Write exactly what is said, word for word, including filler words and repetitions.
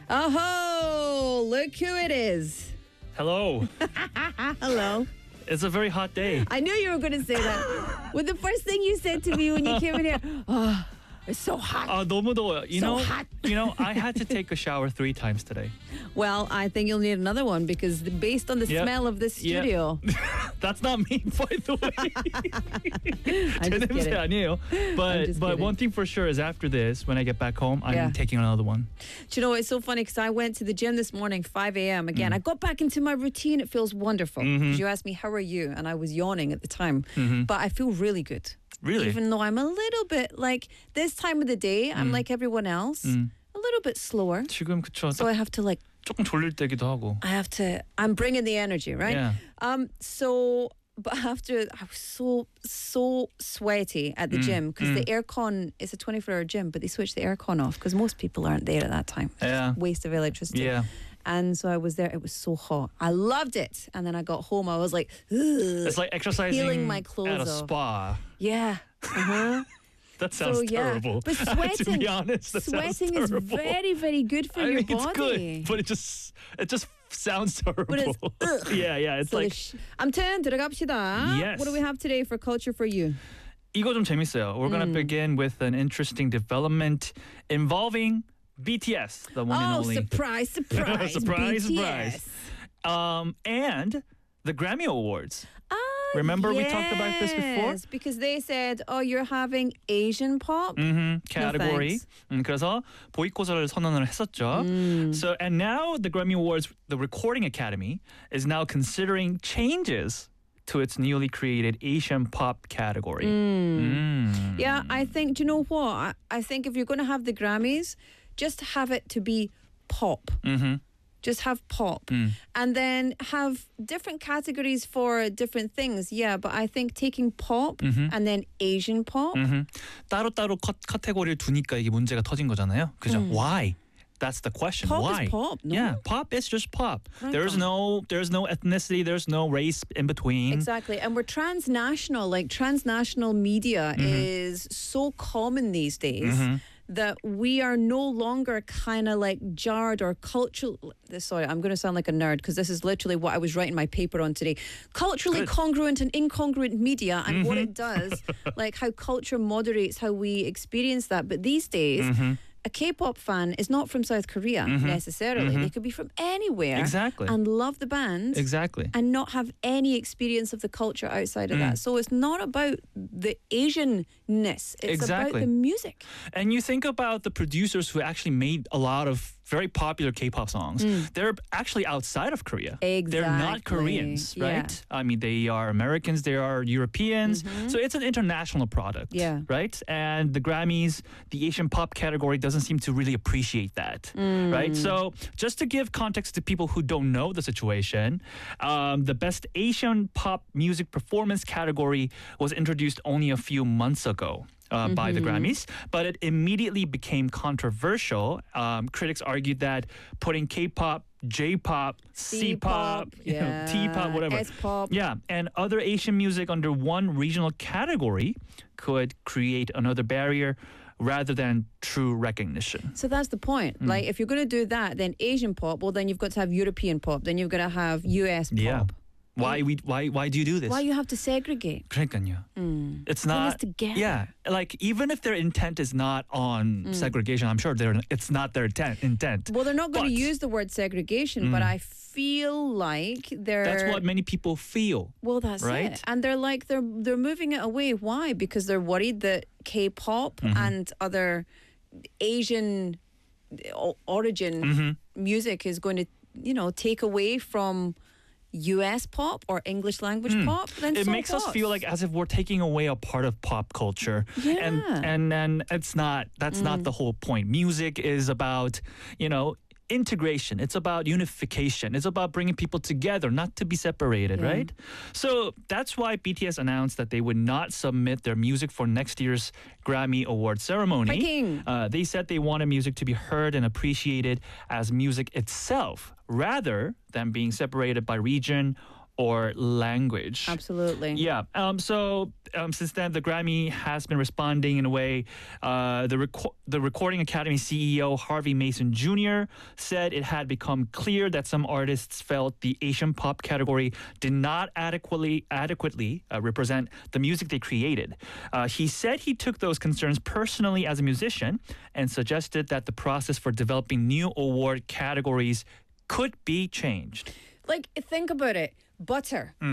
Oh, look who it is. Hello. Hello. It's a very hot day. I knew you were going to say that. Well, the first thing you said to me when you came in here, oh, it's so hot. 아, 너무 더워요. You So know, hot. you know, I had to take a shower three times today. Well, I think you'll need another one because the- based on the Yep. smell of this Yep. studio. That's not me, by the way. I'm 제 just 냄새 kidding. 아니에요. But just but kidding. one thing for sure is after this, when I get back home, I'm Yeah. taking another one. Do you know, it's so funny because I went to the gym this morning, five a.m. Mm. again. I got back into my routine. It feels wonderful. Because Mm-hmm. you asked me, how are you? And I was yawning at the time. But I feel really good. Really? Even though I'm a little bit like this time of the day, I'm like everyone else, a little bit slower. 지금 그쵸. So I have to like, 조금 졸릴 때기도 하고. I have to, I'm bringing the energy, right? Yeah. Um. So, but after, I was so, so sweaty at the Mm, gym because the aircon, it's a twenty-four hour gym, but they switched the aircon off because most people aren't there at that time. It's Yeah. just waste of electricity. Yeah. And so I was there. It was so hot. I loved it. And then I got home. I was like, ugh. It's like exercising Peeling my at clothes a off. spa. Yeah. Uh-huh. That sounds So, yeah. terrible. But to sweating, be honest, that sweating sounds is terrible. very, very good for I your mean, body. it's good, but it just it just sounds terrible. it's, ugh. yeah, yeah. It's So like sh- 아무튼 들어갑시다. Yes. What do we have today for culture for you? 이거 좀 재밌어요. We're gonna Mm. begin with an interesting development involving B T S, the one and Oh, only. surprise, surprise. Surprise, B T S. surprise. Um, and the Grammy Awards. Ah, Remember we talked about this before? yes, because they said, oh, you're having Asian pop? Mm-hmm. Category. thanks. 음, 그래서 보이콧을 선언을 했었죠. Mm. So and now the Grammy Awards, the Recording Academy, is now considering changes to its newly created Asian pop category. Mm. Yeah, I think, do you know what? I, I think if you're going to have the Grammys, just have it to be pop. Mm-hmm. Just have pop. Mm. And then have different categories for different things. Yeah, but I think taking pop Mm-hmm. and then Asian pop. Mm-hmm. 따로따로 컷, 카테고리를 두니까 이게 문제가 터진 거잖아요. 그죠? Why? That's the question. Pop Why? is pop, no? Yeah, pop is just pop. Right There's on. no there's no ethnicity, there's no race in between. Exactly. And we're transnational. Like transnational media Mm-hmm. is so common these days that we are no longer kind of like jarred or cultural. Sorry, I'm going to sound like a nerd because this is literally what I was writing my paper on today. Culturally Good. congruent and incongruent media and what Mm-hmm. it does, like how culture moderates how we experience that. But these days, Mm-hmm. a K-pop fan is not from South Korea necessarily. They could be from anywhere Exactly. and love the band Exactly. and not have any experience of the culture outside of Mm. that. So it's not about the Asianness. It's about Exactly. the music. And you think about the producers who actually made a lot of very popular K-pop songs. They're actually outside of Korea. They're not Mm. Exactly. Koreans, Yeah. right? I mean, they are Americans, they are Europeans. So it's an international product, Mm-hmm. Yeah. right? And the Grammys, the Asian pop category doesn't seem to really appreciate that, Mm. right? So just to give context to people who don't know the situation, um, the Best Asian Pop Music Performance category was introduced only a few months ago. Uh, by the Grammys, but it immediately became controversial. Um, critics argued that putting K-pop, J-pop, C-pop, you know, yeah, T-pop, whatever, S-pop. yeah, and other Asian music under one regional category could create another barrier rather than true recognition. So that's the point. Mm. Like, if you're going to do that, then Asian pop, well, then you've got to have European pop, then you've got to have U S pop. Yeah. Why we why why do you do this? Why you have to segregate? 그러니까요. Mm. It's Bring us not. together. Yeah, like even if their intent is not on Mm. segregation, I'm sure they're it's not their intent. intent. Well, they're not going But- to use the word segregation, but I feel like they're. That's what many people feel. Well, that's right? it. And they're like they're they're moving it away. Why? Because they're worried that K-pop Mm-hmm. and other Asian o- origin Mm-hmm. music is going to, you know, take away from U S pop or English language pop. Then Hmm. It so makes us what? feel like as if we're taking away a part of pop culture. And Yeah. and and it's not that's not the whole point. Music is about, you know, integration. It's about unification. It's about bringing people together, not to be separated, Yeah. right? So that's why B T S announced that they would not submit their music for next year's Grammy Award ceremony. Fighting. Uh, they said they wanted music to be heard and appreciated as music itself, rather than being separated by region or language. Absolutely. Yeah. Um, so um, since then, the Grammy has been responding in a way. Uh, the reco- the Recording Academy C E O Harvey Mason Junior said it had become clear that some artists felt the Asian pop category did not adequately adequately uh, represent the music they created. Uh, he said he took those concerns personally as a musician and suggested that the process for developing new award categories could be changed. Like, think about it. Butter.